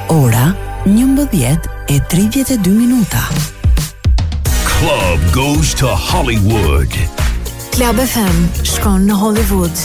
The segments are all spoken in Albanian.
Ora 11:32. Club goes to Hollywood. Club FM shkon në Hollywood.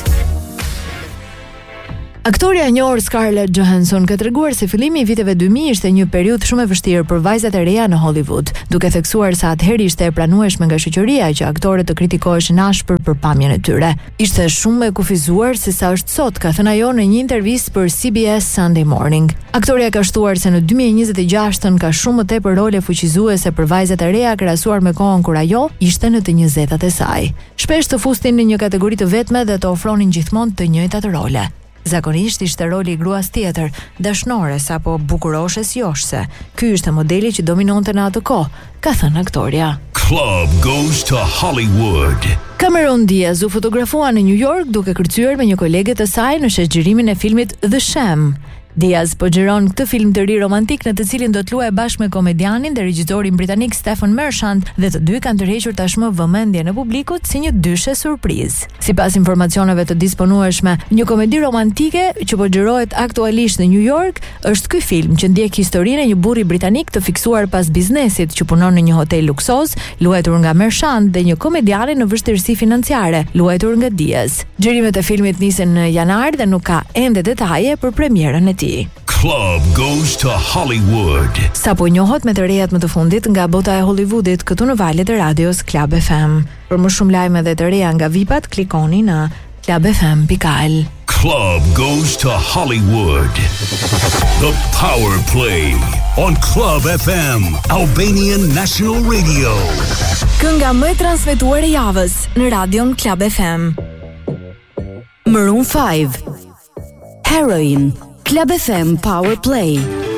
Aktoria e njohur Scarlett Johansson ka treguar se fillimi I viteve 2000 ishte një periudhë shumë e vështirë për vajzat e reja në Hollywood, duke theksuar se atëherë ishte e pranueshme nga shoqëria që aktorët të kritikoheshin ashpër për pamjen e tyre. Ishte shumë e kufizuar se sa është sot, ka thënë ajo në një intervistë për CBS Sunday Morning. Aktoria ka shtuar se në 2026 ka shumë më tepër role fuqizuese për vajzat e reja krahasuar me kohën kur ajo ishte në të 20-tat e saj. Shpesh të fusnin në një kategori të vetme dhe të ofronin gjithmonë të njëjtat role. Zakonisht ishte roli I gruas tjetër, dashnores apo bukuroshes joshse. Ky ishte modeli që dominonte në atë kohë, ka thënë aktoria. Club goes to Hollywood. Cameron Diaz u fotografua në New York duke kërcyer me një kolege të saj në shoqërimin e filmit The Sham. Diaz po xhiron këtë film të ri romantik në të cilin do të luajë bashkë me komedianin dhe regjitorin britanik Stephen Merchant dhe të dy kanë tërhequr tashmë vëmendjen e publikut si një dyshe surprizë. Sipas informacioneve të disponueshme, një komedi romantike që po xhirohet aktualisht në New York është ky film që ndjek historinë e një burri britanik të fiksuar pas biznesit që punon në një hotel luksoz, luajtur nga Merchant dhe një komediane në vështirësi financiare, luajtur nga Diaz. Xhirimet e filmit nisen në janar dhe nuk ka ende detaje për premierën e tij. Club goes to Hollywood. Sa po njohot me të rejat më të fundit nga bota e Hollywoodit këtu në valjet e radios Club FM. Për më shumë lajme dhe të reja nga VIP-at, klikoni në clubfm.al. Club goes to Hollywood. The Power Play on Club FM, Albanian National Radio. Kënga më e transmetuar e javës në radion Club FM. Maroon 5, Heroin, Club FM Power Play.